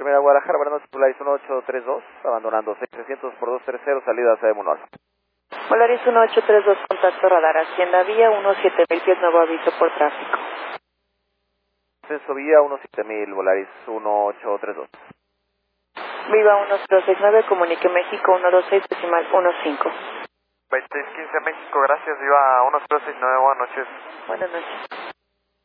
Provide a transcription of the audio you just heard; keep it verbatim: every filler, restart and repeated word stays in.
Terminal Guadalajara, buenas noches, Polaris uno ocho tres dos, abandonando seis trescientos por dos treinta, salida hacia Emunor. Polaris uno ocho tres dos, contacto radar, Hacienda Vía uno siete mil pies, nuevo aviso por tráfico. Ascenso Vía uno siete mil, Polaris uno ocho tres dos. Viva uno cero seis nueve, comunique México uno dos seis decimal uno cinco. veintiséis quince México, gracias, Viva uno cero seis nueve, buenas noches. Buenas noches.